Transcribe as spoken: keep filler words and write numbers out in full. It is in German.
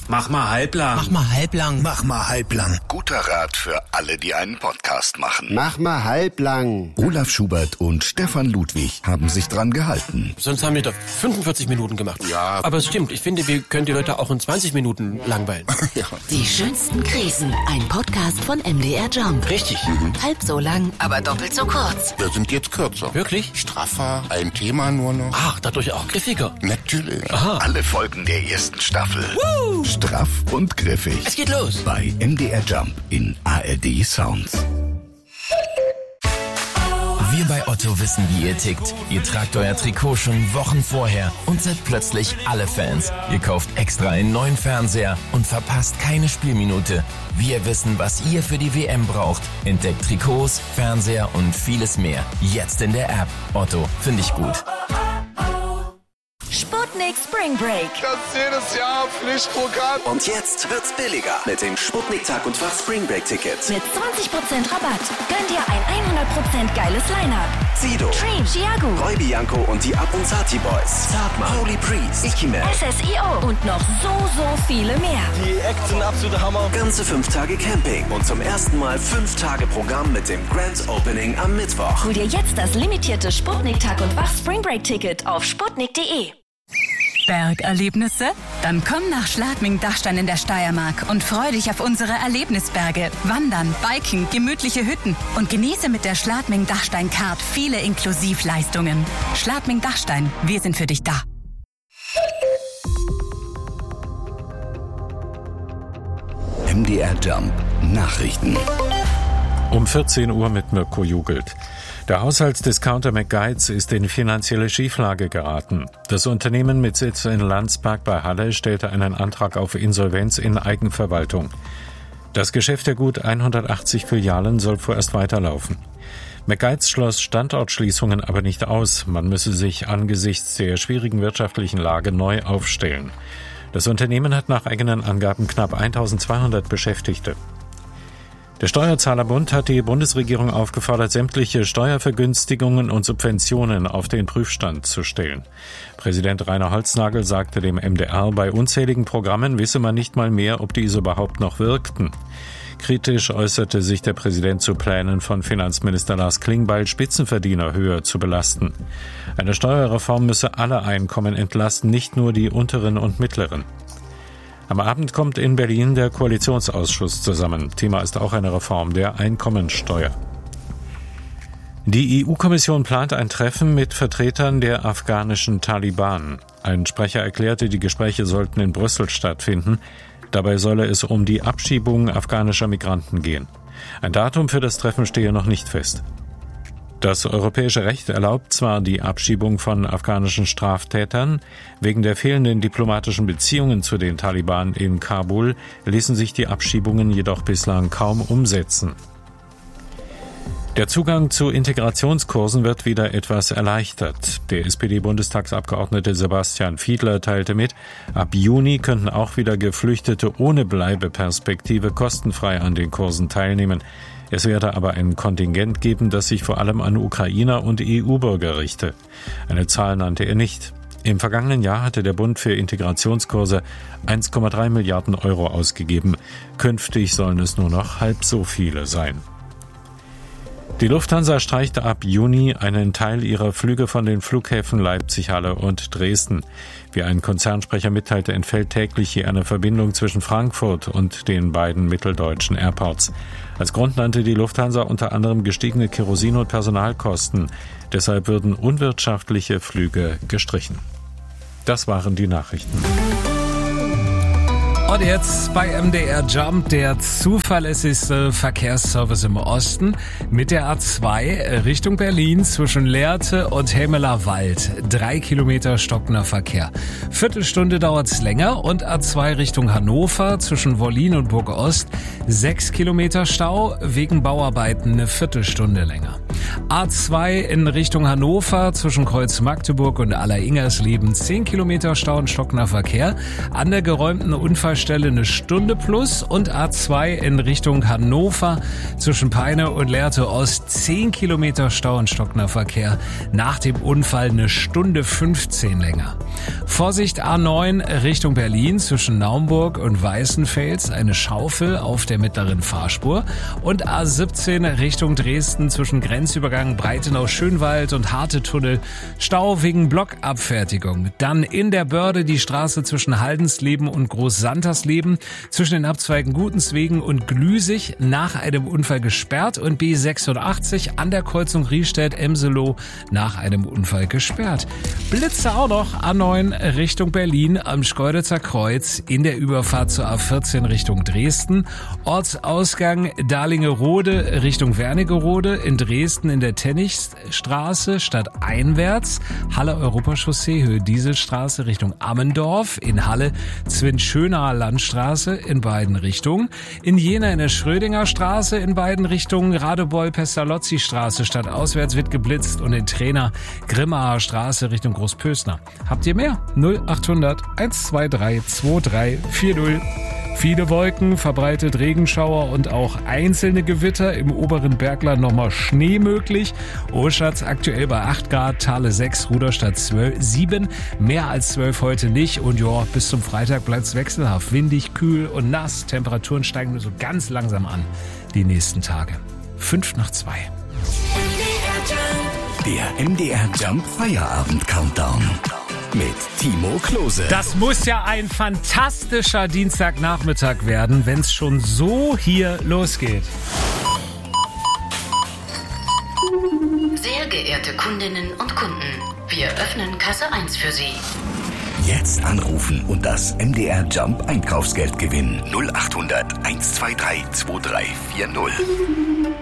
Mach mal halblang. Mach mal halblang. Mach mal halblang. Guter Rat für alle, die einen Podcast machen. Mach mal halblang. Olaf Schubert und Stefan Ludwig haben sich dran gehalten. Sonst haben wir doch fünfundvierzig Minuten gemacht. Ja. Aber es stimmt, ich finde, wir können die Leute auch in zwanzig Minuten langweilen. Ja. Die schönsten Krisen. Ein Podcast von M D R Jump. Richtig. Mhm. Halb so lang, aber doppelt so kurz. Wir sind jetzt kürzer. Wirklich? Straffer, ein Thema nur noch. Ach, dadurch auch griffiger. Natürlich. Aha. Alle Folgen der ersten Staffel. Woo! Straff und griffig. Es geht los. Bei M D R Jump in A R D Sounds. Wir bei Otto wissen, wie ihr tickt. Ihr tragt euer Trikot schon Wochen vorher und seid plötzlich alle Fans. Ihr kauft extra einen neuen Fernseher und verpasst keine Spielminute. Wir wissen, was ihr für die W M braucht. Entdeckt Trikots, Fernseher und vieles mehr. Jetzt in der App. Otto, finde ich gut. Sputnik Spring Break. Das ist jedes Jahr Pflichtprogramm. Und jetzt wird's billiger mit den Sputnik Tag und Fach Spring Break Tickets. Mit zwanzig Prozent Rabatt. Gönn dir ein hundert Prozent geiles Line-Up. Sido, Dream, Chiago, Roy Bianco und die Ab- und Zati Boys. Zartmann, Holy Priest, Ikiman, S S I O und noch so, so viele mehr. Die Acts sind absoluter Hammer. Ganze fünf Tage Camping und zum ersten Mal fünf Tage Programm mit dem Grand Opening am Mittwoch. Hol dir jetzt das limitierte Sputnik Tag und Fach Spring Break Ticket auf sputnik punkt de. Bergerlebnisse? Dann komm nach Schladming-Dachstein in der Steiermark und freu dich auf unsere Erlebnisberge. Wandern, Biken, gemütliche Hütten und genieße mit der Schladming-Dachstein-Card viele Inklusivleistungen. Schladming-Dachstein, wir sind für dich da. M D R Jump Nachrichten. Um vierzehn Uhr mit Mirko Jugelt. Der Haushaltsdiscounter McGuides ist in finanzielle Schieflage geraten. Das Unternehmen mit Sitz in Landsberg bei Halle stellte einen Antrag auf Insolvenz in Eigenverwaltung. Das Geschäft der gut hundertachtzig Filialen soll vorerst weiterlaufen. McGuides schloss Standortschließungen aber nicht aus. Man müsse sich angesichts der schwierigen wirtschaftlichen Lage neu aufstellen. Das Unternehmen hat nach eigenen Angaben knapp eintausendzweihundert Beschäftigte. Der Steuerzahlerbund hat die Bundesregierung aufgefordert, sämtliche Steuervergünstigungen und Subventionen auf den Prüfstand zu stellen. Präsident Rainer Holznagel sagte dem M D R, bei unzähligen Programmen wisse man nicht mal mehr, ob diese überhaupt noch wirkten. Kritisch äußerte sich der Präsident zu Plänen von Finanzminister Lars Klingbeil, Spitzenverdiener höher zu belasten. Eine Steuerreform müsse alle Einkommen entlasten, nicht nur die unteren und mittleren. Am Abend kommt in Berlin der Koalitionsausschuss zusammen. Thema ist auch eine Reform der Einkommensteuer. Die E U-Kommission plant ein Treffen mit Vertretern der afghanischen Taliban. Ein Sprecher erklärte, die Gespräche sollten in Brüssel stattfinden. Dabei solle es um die Abschiebung afghanischer Migranten gehen. Ein Datum für das Treffen stehe noch nicht fest. Das europäische Recht erlaubt zwar die Abschiebung von afghanischen Straftätern, wegen der fehlenden diplomatischen Beziehungen zu den Taliban in Kabul ließen sich die Abschiebungen jedoch bislang kaum umsetzen. Der Zugang zu Integrationskursen wird wieder etwas erleichtert. Der S P D-Bundestagsabgeordnete Sebastian Fiedler teilte mit, ab Juni könnten auch wieder Geflüchtete ohne Bleibeperspektive kostenfrei an den Kursen teilnehmen. Es werde aber ein Kontingent geben, das sich vor allem an Ukrainer und E U-Bürger richte. Eine Zahl nannte er nicht. Im vergangenen Jahr hatte der Bund für Integrationskurse eins Komma drei Milliarden Euro ausgegeben. Künftig sollen es nur noch halb so viele sein. Die Lufthansa streicht ab Juni einen Teil ihrer Flüge von den Flughäfen Leipzig, Halle und Dresden. Wie ein Konzernsprecher mitteilte, entfällt täglich je eine Verbindung zwischen Frankfurt und den beiden mitteldeutschen Airports. Als Grund nannte die Lufthansa unter anderem gestiegene Kerosin- und Personalkosten. Deshalb würden unwirtschaftliche Flüge gestrichen. Das waren die Nachrichten. Und jetzt bei M D R Jump der zuverlässigste Verkehrsservice im Osten mit der A zwei Richtung Berlin zwischen Lehrte und Hemmeler-Wald. Drei Kilometer stockender Verkehr. Viertelstunde dauert's länger und A zwei Richtung Hannover zwischen Wollin und Burg Ost. Sechs Kilometer Stau, wegen Bauarbeiten eine Viertelstunde länger. A zwei in Richtung Hannover zwischen Kreuz Magdeburg und Aller-Ingersleben zehn Kilometer Stau und stockender Verkehr. An der geräumten Unfallstelle eine Stunde plus und A zwei in Richtung Hannover zwischen Peine und Lehrte Ost zehn Kilometer Stau und stockender Verkehr. Nach dem Unfall eine Stunde fünfzehn länger. Vorsicht A neun Richtung Berlin zwischen Naumburg und Weißenfels eine Schaufel auf der mittleren Fahrspur und A siebzehn Richtung Dresden zwischen Grenzübergang Breitenau-Schönwald und Hartetunnel Stau wegen Blockabfertigung. Dann in der Börde die Straße zwischen Haldensleben und Großsantersleben zwischen den Abzweigen Gutenswegen und Glüsig nach einem Unfall gesperrt und B sechsundachtzig an der Kreuzung Riestedt-Emselow nach einem Unfall gesperrt. Blitze auch noch A neun Richtung Berlin am Schkeuditzer Kreuz in der Überfahrt zur A vierzehn Richtung Dresden. Ortsausgang Dahlingerode Richtung Wernigerode, in Dresden in der Tennichstraße stadteinwärts, Halle Europachaussee Höhe Dieselstraße Richtung Ammendorf, in Halle Zwinschönaer Landstraße in beiden Richtungen, in Jena in der Schrödinger Straße in beiden Richtungen, Radebeul Pestalozzi Straße stadtauswärts wird geblitzt und in Trainer Grimmaer Straße Richtung Großpösner. Habt ihr mehr? null achthundert eins zwei drei zwei drei vier null. Viele Wolken, verbreitet Regenschauer und auch einzelne Gewitter. Im oberen Bergland nochmal Schnee möglich. Oschatz aktuell bei acht Grad, Thale sechs, Ruderstadt zwölf, sieben. Mehr als zwölf heute nicht. Und ja, bis zum Freitag bleibt's wechselhaft. Windig, kühl und nass. Temperaturen steigen nur so ganz langsam an die nächsten Tage. Fünf nach zwei. Der M D R Jump Feierabend Countdown. Mit Timo Klose. Das muss ja ein fantastischer Dienstagnachmittag werden, wenn es schon so hier losgeht. Sehr geehrte Kundinnen und Kunden, wir öffnen Kasse eins für Sie. Jetzt anrufen und das M D R Jump Einkaufsgeld gewinnen. null achthundert eins zwei drei zwei drei vier null.